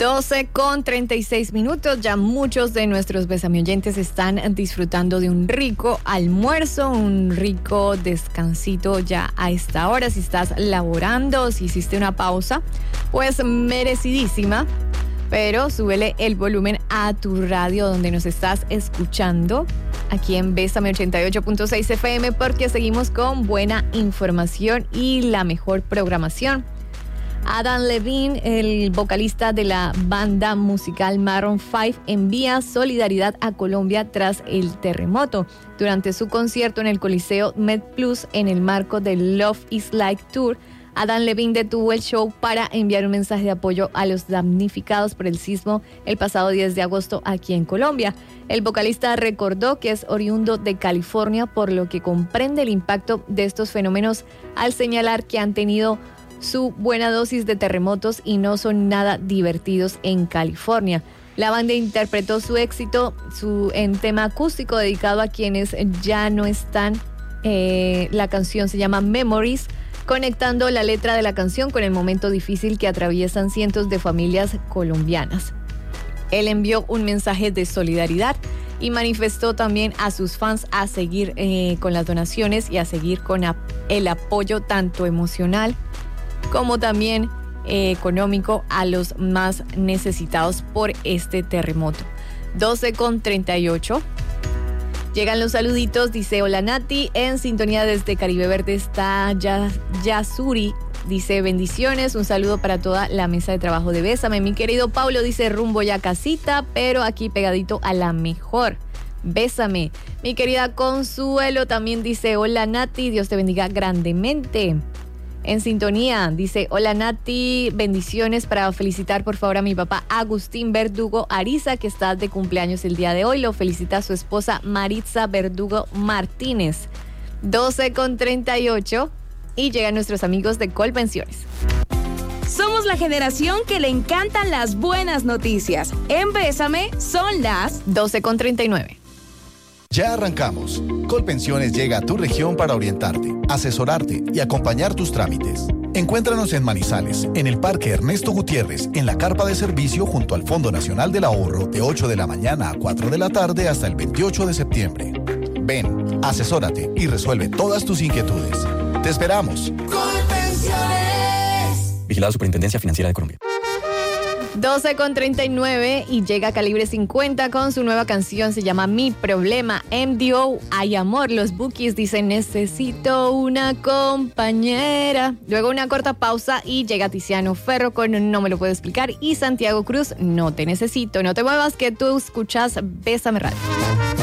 12:36. Ya muchos de nuestros besamioyentes están disfrutando de un rico almuerzo, un rico descansito ya a esta hora. Si estás laborando, si hiciste una pausa, pues merecidísima. Pero súbele el volumen a tu radio donde nos estás escuchando, aquí en Bésame 88.6 FM, porque seguimos con buena información y la mejor programación. Adam Levine, el vocalista de la banda musical Maroon 5, envía solidaridad a Colombia tras el terremoto. Durante su concierto en el Coliseo MedPlus en el marco del Love is Like Tour, Adam Levine detuvo el show para enviar un mensaje de apoyo a los damnificados por el sismo el pasado 10 de agosto aquí en Colombia. El vocalista recordó que es oriundo de California, por lo que comprende el impacto de estos fenómenos al señalar que han tenido su buena dosis de terremotos y no son nada divertidos en California. La banda interpretó su éxito en tema acústico dedicado a quienes ya no están. La canción se llama Memories, conectando la letra de la canción con el momento difícil que atraviesan cientos de familias colombianas. Él envió un mensaje de solidaridad y manifestó también a sus fans a seguir con las donaciones y a seguir con el apoyo tanto emocional como también económico a los más necesitados por este terremoto. 12:38. Llegan los saluditos, dice: hola Nati, en sintonía desde Caribe Verde está Yasuri, dice: bendiciones, un saludo para toda la mesa de trabajo de Bésame. Mi querido Paulo dice: rumbo ya casita, pero aquí pegadito a la mejor. Bésame. Mi querida Consuelo también dice: hola Nati, Dios te bendiga grandemente. En sintonía, dice: hola Nati, bendiciones para felicitar por favor a mi papá Agustín Verdugo Ariza, que está de cumpleaños el día de hoy. Lo felicita su esposa Maritza Verdugo Martínez. 12:38 y llegan nuestros amigos de Colpensiones. Somos la generación que le encantan las buenas noticias. En Bésame son las 12:39. Ya arrancamos. Colpensiones llega a tu región para orientarte, asesorarte y acompañar tus trámites. Encuéntranos en Manizales, en el Parque Ernesto Gutiérrez, en la carpa de servicio junto al Fondo Nacional del Ahorro, de 8 de la mañana a 4 de la tarde hasta el 28 de septiembre. Ven, asesórate y resuelve todas tus inquietudes. ¡Te esperamos! Colpensiones. Vigilado Superintendencia Financiera de Colombia. 12:39 y llega Calibre 50 con su nueva canción, se llama Mi Problema. MDO, Hay Amor. Los Bookies dicen: necesito una compañera. Luego una corta pausa y llega Tiziano Ferro con No Me Lo Puedo Explicar y Santiago Cruz, No Te Necesito. No te muevas, que tú escuchas Bésame Radio.